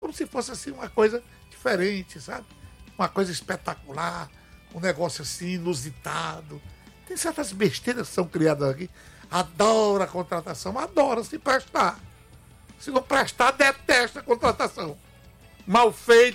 como se fosse assim uma coisa diferente, sabe? Uma coisa espetacular, um negócio assim inusitado. Tem certas besteiras que são criadas aqui. Adora a contratação, adora se prestar. Se não prestar, detesta a contratação. Mal feita.